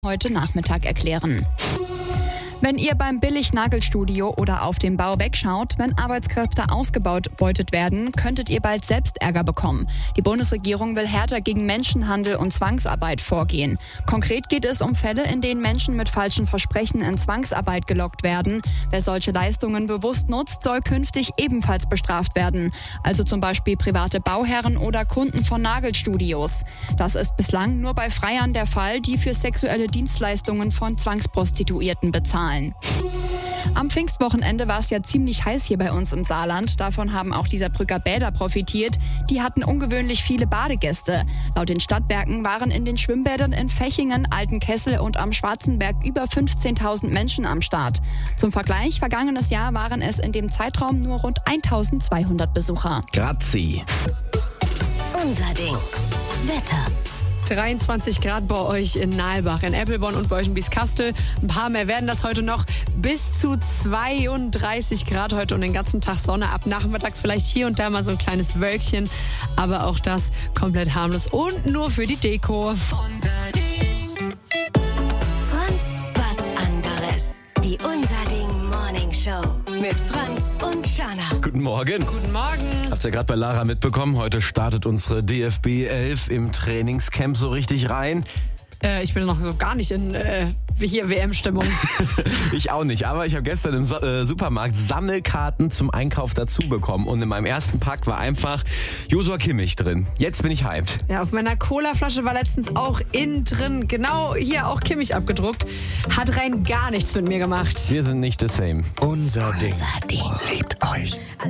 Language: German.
heute Nachmittag erklären. Wenn ihr beim Billig-Nagelstudio oder auf dem Bau wegschaut, wenn Arbeitskräfte ausgebeutet werden, könntet ihr bald selbst Ärger bekommen. Die Bundesregierung will härter gegen Menschenhandel und Zwangsarbeit vorgehen. Konkret geht es um Fälle, in denen Menschen mit falschen Versprechen in Zwangsarbeit gelockt werden. Wer solche Leistungen bewusst nutzt, soll künftig ebenfalls bestraft werden. Also zum Beispiel private Bauherren oder Kunden von Nagelstudios. Das ist bislang nur bei Freiern der Fall, die für sexuelle Dienstleistungen von Zwangsprostituierten bezahlen. Am Pfingstwochenende war es ja ziemlich heiß hier bei uns im Saarland. Davon haben auch die Saarbrücker Bäder profitiert. Die hatten ungewöhnlich viele Badegäste. Laut den Stadtwerken waren in den Schwimmbädern in Fechingen, Altenkessel und am Schwarzenberg über 15.000 Menschen am Start. Zum Vergleich, vergangenes Jahr waren es in dem Zeitraum nur rund 1.200 Besucher. Grazie. Unser Ding. Wetter. 23 Grad bei euch in Nalbach, in Eppelborn und bei euch in Bieskastel. Ein paar mehr werden das heute noch. Bis zu 32 Grad heute und den ganzen Tag Sonne. Ab Nachmittag vielleicht hier und da mal so ein kleines Wölkchen. Aber auch das komplett harmlos und nur für die Deko. Unser Ding. Franz, was anderes. Die Unser Ding Morning Show mit Franz und Jana. Guten Morgen. Guten Morgen. Habt ihr gerade bei Lara mitbekommen? Heute startet unsere DFB 11 im Trainingscamp so richtig rein. Ich bin noch so gar nicht in hier WM-Stimmung. Ich auch nicht, aber ich habe gestern im Supermarkt Sammelkarten zum Einkauf dazu bekommen und in meinem ersten Pack war einfach Joshua Kimmich drin. Jetzt bin ich hyped. Ja, auf meiner Colaflasche war letztens auch innen drin, genau hier auch Kimmich abgedruckt. Hat rein gar nichts mit mir gemacht. Wir sind nicht the same. Unser Ding. Liebt euch.